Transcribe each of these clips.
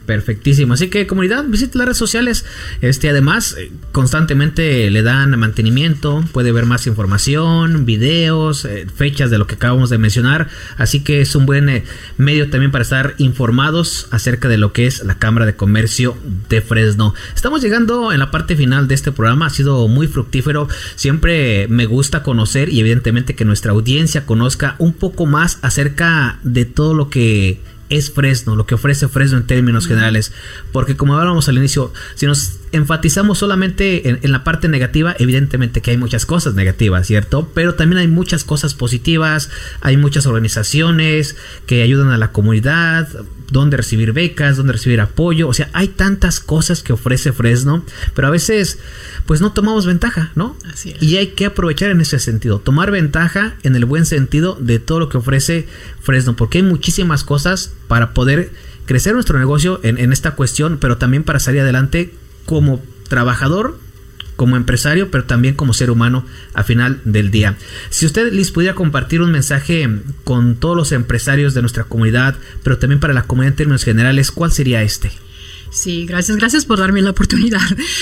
Perfectísimo. Así que, comunidad, visite las redes sociales. Además, constantemente le dan mantenimiento. Puede ver más información, videos, fechas de lo que acabamos de mencionar. Así que es un buen medio también para estar informados acerca de lo que es la Cámara de Comercio de Fresno. Estamos llegando en la parte final de este programa. Ha sido muy fructífero. Siempre me gusta conocer y evidentemente que nuestra audiencia conozca un poco más acerca de todo lo que es Fresno, lo que ofrece Fresno en términos generales, porque como hablábamos al inicio, si nos enfatizamos solamente en la parte negativa, evidentemente que hay muchas cosas negativas, ¿cierto? Pero también hay muchas cosas positivas, hay muchas organizaciones que ayudan a la comunidad, donde recibir becas, donde recibir apoyo, o sea, hay tantas cosas que ofrece Fresno, pero a veces pues no tomamos ventaja, ¿no? Así es. Y hay que aprovechar en ese sentido, tomar ventaja en el buen sentido de todo lo que ofrece Fresno, porque hay muchísimas cosas para poder crecer nuestro negocio en esta cuestión, pero también para salir adelante como trabajador, como empresario, pero también como ser humano a final del día. Si usted, Liz, pudiera compartir un mensaje con todos los empresarios de nuestra comunidad, pero también para la comunidad en términos generales, ¿cuál sería este? Sí, gracias por darme la oportunidad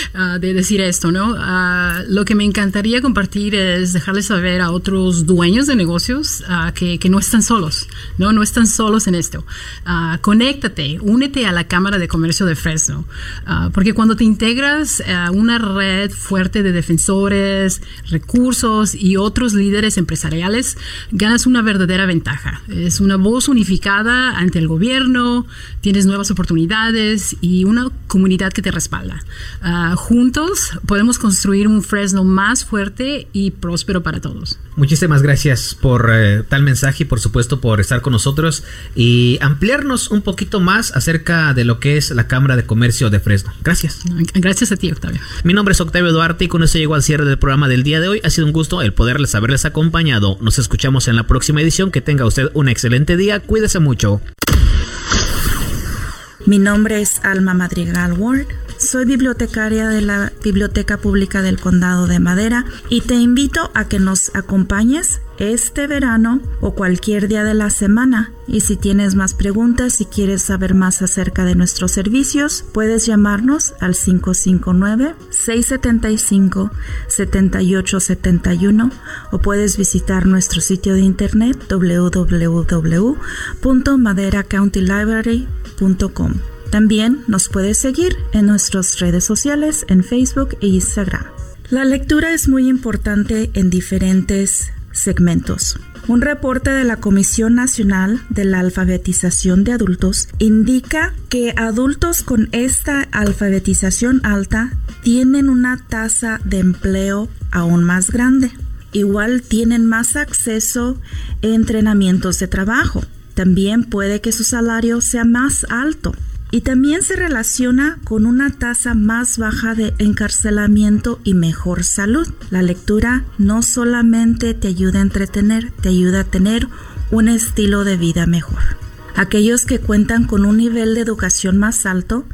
de decir esto, ¿no? Lo que me encantaría compartir es dejarles saber a otros dueños de negocios que no están solos, no están solos en esto. Conéctate, únete a la Cámara de Comercio de Fresno, porque cuando te integras a una red fuerte de defensores, recursos y otros líderes empresariales, ganas una verdadera ventaja. Es una voz unificada ante el gobierno, tienes nuevas oportunidades y una comunidad que te respalda. Juntos podemos construir un Fresno más fuerte y próspero para todos. Muchísimas gracias por tal mensaje y por supuesto por estar con nosotros y ampliarnos un poquito más acerca de lo que es la Cámara de Comercio de Fresno. Gracias. Gracias a ti, Octavio. Mi nombre es Octavio Duarte y con eso llego al cierre del programa del día de hoy. Ha sido un gusto el poderles haberles acompañado. Nos escuchamos en la próxima edición. Que tenga usted un excelente día. Cuídese mucho. Mi nombre es Alma Madrigal Ward, soy bibliotecaria de la Biblioteca Pública del Condado de Madera y te invito a que nos acompañes este verano o cualquier día de la semana. Y si tienes más preguntas y quieres saber más acerca de nuestros servicios, puedes llamarnos al 559-675-7871 o puedes visitar nuestro sitio de internet www.maderacountylibrary.com. También nos puedes seguir en nuestras redes sociales en Facebook e Instagram. La lectura es muy importante en diferentes segmentos. Un reporte de la Comisión Nacional de la Alfabetización de Adultos indica que adultos con esta alfabetización alta tienen una tasa de empleo aún más grande. Igual tienen más acceso a entrenamientos de trabajo. También puede que su salario sea más alto. Y también se relaciona con una tasa más baja de encarcelamiento y mejor salud. La lectura no solamente te ayuda a entretener, te ayuda a tener un estilo de vida mejor. Aquellos que cuentan con un nivel de educación más alto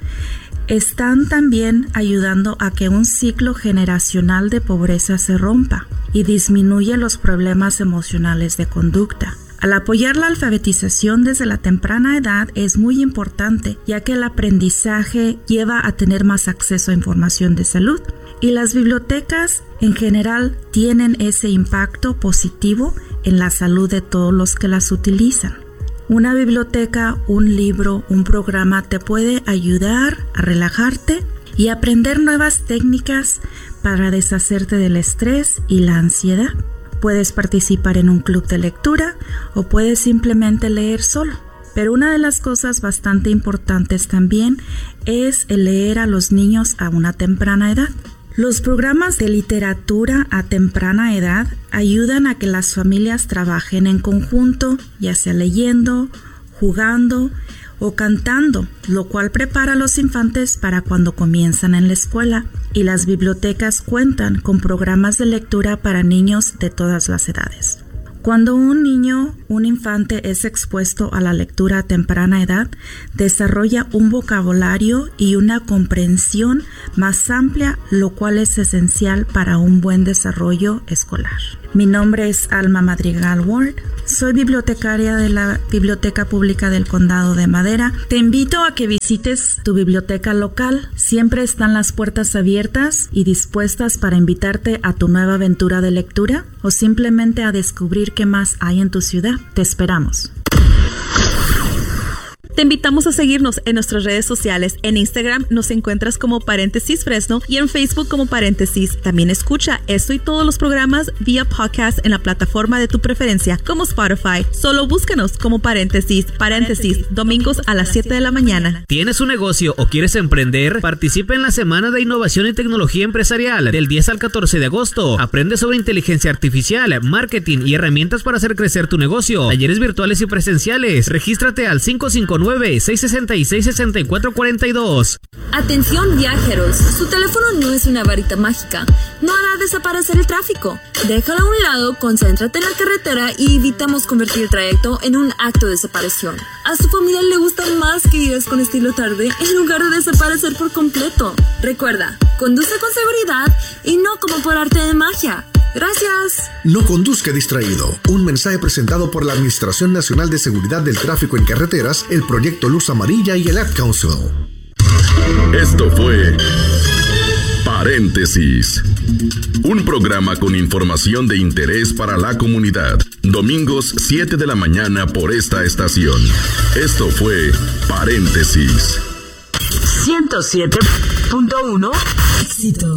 están también ayudando a que un ciclo generacional de pobreza se rompa y disminuye los problemas emocionales de conducta. Al apoyar la alfabetización desde la temprana edad es muy importante, ya que el aprendizaje lleva a tener más acceso a información de salud y las bibliotecas en general tienen ese impacto positivo en la salud de todos los que las utilizan. Una biblioteca, un libro, un programa te puede ayudar a relajarte y aprender nuevas técnicas para deshacerte del estrés y la ansiedad. Puedes participar en un club de lectura o puedes simplemente leer solo. Pero una de las cosas bastante importantes también es el leer a los niños a una temprana edad. Los programas de literatura a temprana edad ayudan a que las familias trabajen en conjunto, ya sea leyendo, jugando o cantando, lo cual prepara a los infantes para cuando comienzan en la escuela. Y las bibliotecas cuentan con programas de lectura para niños de todas las edades. Cuando un infante es expuesto a la lectura a temprana edad, desarrolla un vocabulario y una comprensión más amplia, lo cual es esencial para un buen desarrollo escolar. Mi nombre es Alma Madrigal Ward, Soy bibliotecaria de la Biblioteca Pública del Condado de Madera. Te invito a que visites tu biblioteca local. Siempre están las puertas abiertas y dispuestas para invitarte a tu nueva aventura de lectura o simplemente a descubrir qué más hay en tu ciudad. Te esperamos. Te invitamos a seguirnos en nuestras redes sociales. En Instagram nos encuentras como Paréntesis Fresno y en Facebook como Paréntesis. También escucha esto y todos los programas vía podcast en la plataforma de tu preferencia, como Spotify. Solo búscanos como Paréntesis. Paréntesis, domingos a las 7 de la mañana. ¿Tienes un negocio o quieres emprender? Participa en la Semana de Innovación y Tecnología Empresarial del 10 al 14 de agosto. Aprende sobre inteligencia artificial, marketing y herramientas para hacer crecer tu negocio. Talleres virtuales y presenciales. Regístrate al 559-666-6442. Atención viajeros, su teléfono no es una varita mágica, no hará desaparecer el tráfico. Déjalo a un lado, concéntrate en la carretera y evitamos convertir el trayecto en un acto de desaparición. A su familia le gusta más que vivas con estilo tarde en lugar de desaparecer por completo. Recuerda, conduce con seguridad y no como por arte de magia. Gracias. No conduzca distraído. Un mensaje presentado por la Administración Nacional de Seguridad del Tráfico en Carreteras, el Proyecto Luz Amarilla y el Ad Council. Esto fue Paréntesis, un programa con información de interés para la comunidad. Domingos 7 de la mañana por esta estación. Esto fue Paréntesis. 107.1 Éxitos.